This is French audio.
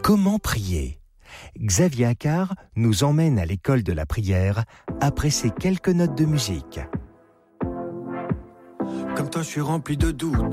Comment prier ? Xavier Accard nous emmène à l'école de la prière après ces quelques notes de musique. Comme toi, je suis rempli de doutes.